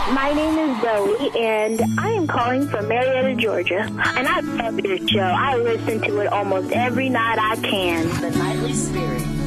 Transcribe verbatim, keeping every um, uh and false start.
My name is Zoe, and I am calling from Marietta, Georgia. And I love your show. I listen to it almost every night I can. The Nightly Spirit.